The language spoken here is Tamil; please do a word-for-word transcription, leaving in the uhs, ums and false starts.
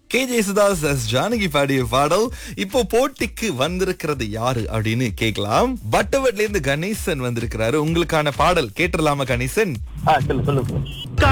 கே ஜேசுதாஸ் எஸ் ஜானகி பாடிய பாடல். இப்போ போட்டிக்கு வந்திருக்கிறது யாரு அப்படின்னு கேட்கலாம். பட்டவட்ல இருந்து கணேசன் வந்திருக்கிறாரு. உங்களுக்கான பாடல் கேட்டுடலாமா கணேசன்? ஆ சொல்லு சொல்லு